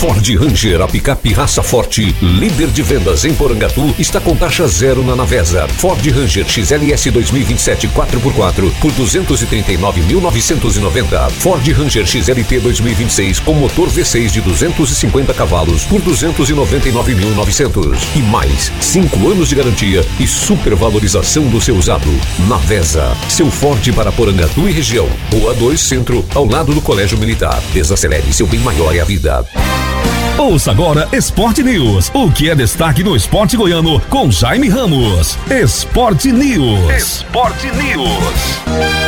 Ford Ranger, a picape raça forte, líder de vendas em Porangatu, está com taxa zero na Navesa. Ford Ranger XLS 2027 4x4 por 239.990. Ford Ranger XLT 2026 com motor V6 de 250 cavalos por 299.900. E mais 5 anos de garantia e supervalorização do seu usado. Navesa, seu Ford para Porangatu e região. Rua 2 Centro, ao lado do Colégio Militar. Desacelere, seu bem maior é a vida. Ouça agora Esporte News, o que é destaque no esporte goiano com Jaime Ramos. Esporte News.